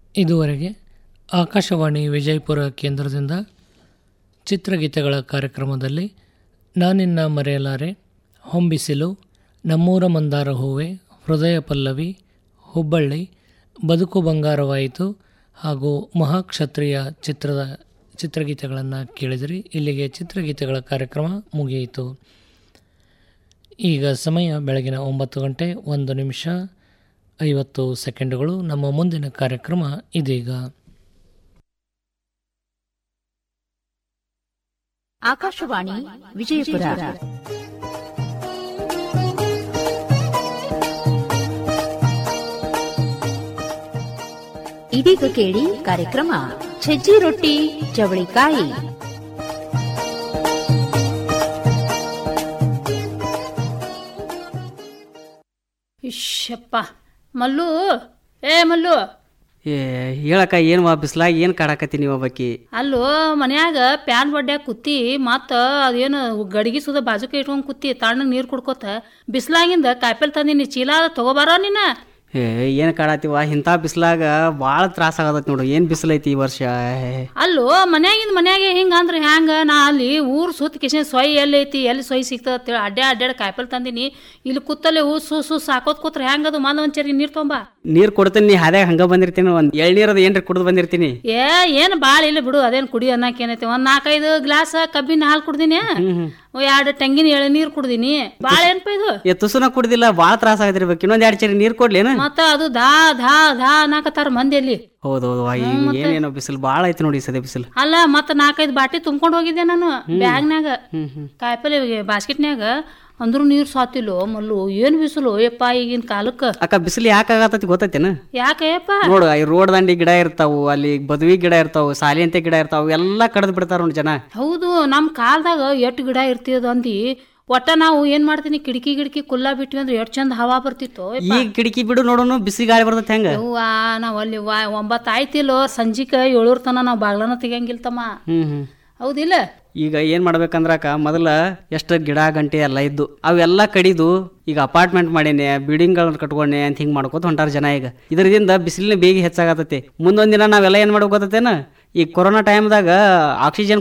ಇದುವರೆಗೆ ಆಕಾಶವಾಣಿ ವಿಜಯಪುರ ಕೇಂದ್ರದಿಂದ ಚಿತ್ರಗೀತೆಗಳ ಕಾರ್ಯಕ್ರಮದಲ್ಲಿ ನಾನಿನ್ನ ಮರೆಯಲಾರೆ, ಹೊಂಬಿಸಿಲು, ನಮ್ಮೂರ ಮಂದಾರ ಹೂವೆ, ಹೃದಯ ಪಲ್ಲವಿ, ಹುಬ್ಬಳ್ಳಿ, ಬದುಕು ಬಂಗಾರವಾಯಿತು ಹಾಗೂ ಮಹಾಕ್ಷತ್ರಿಯ ಚಿತ್ರಗೀತೆಗಳನ್ನು ಕೇಳಿದಿರಿ. ಇಲ್ಲಿಗೆ ಚಿತ್ರಗೀತೆಗಳ ಕಾರ್ಯಕ್ರಮ ಮುಗಿಯಿತು. ಈಗ ಸಮಯ ಬೆಳಗಿನ 9:01:50. ನಮ್ಮ ಮುಂದಿನ ಕಾರ್ಯಕ್ರಮ ಇದೀಗ. ಆಕಾಶವಾಣಿ ವಿಜಯಪುರ. ಇದೀಗ ಕೇಳಿ ಕಾರ್ಯಕ್ರಮ ಸಜ್ಜಿ ರೊಟ್ಟಿ ಚವಳಿಕಾಯಿ. ಇಶ್ಯಪ್ಪ ಮಲ್ಲು, ಮಲ್ಲು, ಹೇಳಕ್ಕ ಏನು ಬಿಸ್ಲಾಗ ಏನು ಕಾಡಾಕತ್ತಿ ನೀವು ಒಬ್ಬಾಕಿ? ಅಲ್ಲೋ ಮನ್ಯಾಗ ಪ್ಯಾನ್ ಬಡ್ಡ್ಯಾಗ ಕುತ್ತಿ ಮತ್ತ ಅದೇನು ಗಡಿಗೆ ಸುದ ಬಾಜುಕ ಇಟ್ಕೊಂಡ್ ಕುತ್ತಿ ತಣ್ಣಗೆ ನೀರು ಕುಡ್ಕೋತ ಬಿಸ್ಲಾಗಿಂದ ಕಾಯಿಪಲ್ಲೆ ತಂದಿನಿ, ಚೀಲ ತಗೋಬಾರ ನೀನ. ಏನು ಕಾಡಾತಿವ ಇಂಥ ಬಿಸ್ಲಾಗ ಭಾಳ ತ್ರಾಸ ಆಗತೈತಿ ನೋಡು. ಏನು ಬಿಸಿಲೈತಿ ಈ ವರ್ಷ. ಅಲ್ಲೋ ಮನ್ಯಾಗೆ ಹಿಂಗ ಅಂದ್ರೆ ಹ್ಯಾಂಗ? ನಾ ಅಲ್ಲಿ ಊರ್ ಸುತ್ತ ಕಿಶನ್ ಸೊಯ್ ಎಲ್ಲಿ ಐತಿ, ಎಲ್ಲಿ ಸೊಯ್ ಸಿಗ್ತದ ಅಡ್ಡಾಡ್ ಕಾಯಿಪಲ್ಲೆ ತಂದಿನಿ. ಇಲ್ಲಿ ಕುತ್ತಲ್ಲೇ ಸು ಸಾಕೋತ್ ಕೂತ್ರ ಹೆಂಗದು? ಮಂದ ಒಂಚರಿ ನೀರ್ ತೊಂಬ. ನೀರ್ ಕೊಡ್ತೀನಿ, ನೀ ಹಾದ್ಯಾಗ ಹಂಗ ಬಂದಿರ್ತೀನಿ. ಒಂದ್ ಎಳ್ನೀರದ ಏನ್ರಿ ಕುಡ್ದು ಬಂದಿರ್ತೀನಿ. ಏನು ಬಾಳ ಇಲ್ಲ ಬಿಡು, ಅದೇನ್ ಕುಡಿ ಅನ್ನಕ್ ಏನೈತಿ. ಒಂದ್ 4-5 ಗ್ಲಾಸ್ ಕಬ್ಬಿನ ಹಾಲು ಕುಡ್ದಿನಿ, 2 ತೆಂಗಿನ ಎಳನೀರ್ ಕುಡ್ದಿನಿ. ಬಾಳ ಏನ್ಪ ಇದು? ತುಸುನ ಕುಡ್ದಿಲ್ಲ, ಭಾಳ ತ್ರಾಸ ಆಗತಿರ್ಬೇಕು. ಇನ್ನೊಂದ್ 2 ಚರಿ ನೀರ್ ಕೊಡ್ಲೇನ? ಮತ್ತ ಅದು ಧಾ ಧಾ ಧಾ ಅನ್ನಕತ್ತಾರ ಮಂದಿಯಲ್ಲಿ. ಹೌದೌದು, ಏನೇನೋ ಬಿಸಿಲು ಭಾಳ ಐತಿ ನೋಡಿ ಸದೇ ಬಿಸಿಲು. ಅಲ್ಲ ಮತ್ತ 4-5 ಬಾಟಿ ತುಂಬ್ಕೊಂಡ್ ಹೋಗಿದ್ದೆ ನಾನು ಬ್ಯಾಗ್ನಾಗ, ಕಾಯಿಪಲ್ಲೆ ಬಾಸ್ಕೆಟ್ನ್ಯಾಗ. ಅಂದ್ರೂ ನೀರ್ ಸಾತಿಲ್ಲೋ ಮಲ್ಲು, ಏನ್ ಬಿಸಿಲು ಯಪ್ಪ ಈಗಿನ ಕಾಲಕ್ಕ. ಅಕ್ಕ ಬಿಸಿಲು ಯಾಕೆ ಆಗತೈತಿ ಗೊತ್ತೈತೇನ? ಯಾಕಯ್ಯಪ್ಪ? ನೋಡು, ಈ ರೋಡ್ ದಂಡಿ ಗಿಡ ಇರ್ತಾವು, ಅಲ್ಲಿ ಬದುವಿ ಗಿಡ ಇರ್ತಾವು, ಸಾಲಿ ಅಂತ ಗಿಡ ಇರ್ತಾವು, ಎಲ್ಲಾ ಕಡ್ದು ಬಿಡ್ತಾರ ನೋಡಿ ಜನ. ಹೌದು, ನಮ್ ಕಾಲದಾಗ ಎಷ್ಟ್ ಗಿಡ ಇರ್ತಿದ ಅಂದಿ. ಒಟ್ಟ ನಾವು ಏನ್ ಮಾಡ್ತೀನಿ, ಕಿಟಕಿ ಕುಲ್ಲಾ ಬಿಟ್ವಿ ಅಂದ್ರೆ ಎಷ್ಟ್ ಚಂದ ಹವಾ ಬರ್ತಿತ್ತು. ಈಗ ಕಿಟಕಿ ಬಿಡು ನೋಡೋನು, ಬಿಸಿ ಗಾಳಿ ಬರ್ತೈತಿ. ಹೆಂಗ ನಾವ್ ಅಲ್ಲಿ 9 ಆಯ್ತಿಲ್ಲೋ, ಸಂಜಿಕ 7 ತನ ನಾವ್ ಬಾಗ್ಲನ ತೆಗಿಯಂಗಿಲ್ತಮ್ಮ. ಹೌದಿಲ್ಲ? ಈಗ ಏನ್ ಮಾಡ್ಬೇಕಂದ್ರಕ, ಮೊದಲ ಎಷ್ಟು ಗಿಡ ಗಂಟೆ ಎಲ್ಲ ಇದ್ದು ಅವೆಲ್ಲ ಕಡಿದು ಈಗ ಅಪಾರ್ಟ್ಮೆಂಟ್ ಮಾಡೇನೆ, ಬಿಲ್ಡಿಂಗ್ ಗಳನ್ನ ಕಟ್ಕೊಂಡೆ ಅಂತ ಹಿಂಗ್ ಮಾಡ್ಕೋತ ಹೊಂಟಾರ ಜನ. ಈಗ ಇದರಿಂದ ಬಿಸಿಲಿನ ಬೇಗ ಹೆಚ್ಚಾಗತೈತಿ. ಮುಂದೊಂದ್ ದಿನ ನಾವೆಲ್ಲ ಏನ್ ಮಾಡ್ಬೇಕು ಗೊತ್ತೇನ? ಈ ಕೊರೋನಾ ಟೈಮ್ದಾಗ ಆಕ್ಸಿಜನ್